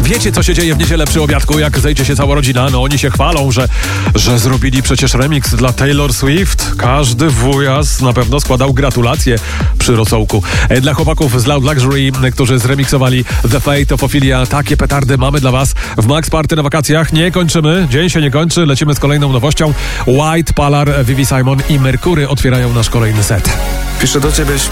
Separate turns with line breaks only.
Wiecie, co się dzieje w niedzielę przy obiadku, jak zejdzie się cała rodzina? No oni się chwalą, że zrobili przecież remix dla Taylor Swift. Każdy wujas na pewno składał gratulacje przy rosołku. Dla chłopaków z Loud Luxury, którzy zremiksowali The Fate of Ophelia, takie petardy mamy dla was w Max Party na wakacjach. Nie kończymy, dzień się nie kończy, lecimy z kolejną nowością. White, Palar, Vivi Simon i Mercury otwierają nasz kolejny set.
Piszę do ciebie